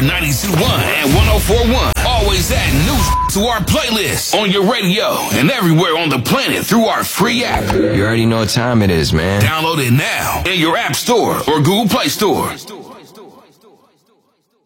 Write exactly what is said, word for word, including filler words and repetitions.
ninety-two point one and one oh four point one. Always add new to our playlist on your radio and everywhere on the planet through our free app. You already know what time it is, man. Download it now in your app store or Google Play Store.